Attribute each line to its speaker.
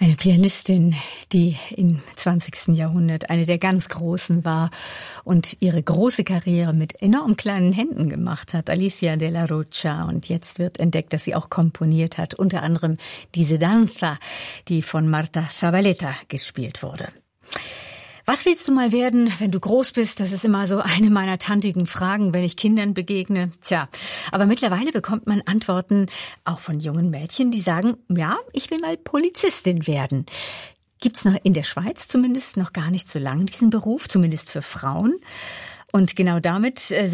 Speaker 1: Eine Pianistin, die im 20. Jahrhundert eine der ganz Großen war und ihre große Karriere mit enorm kleinen Händen gemacht hat, Alicia Della Rocha. Und jetzt wird entdeckt, dass sie auch komponiert hat, unter anderem diese Danza, die von Marta Zavaleta gespielt wurde. Was willst du mal werden, wenn du groß bist? Das ist immer so eine meiner tantigen Fragen, wenn ich Kindern begegne. Tja, aber mittlerweile bekommt man Antworten auch von jungen Mädchen, die sagen, ja, ich will mal Polizistin werden. Gibt's noch in der Schweiz zumindest noch gar nicht so lange diesen Beruf, zumindest für Frauen. Und genau damit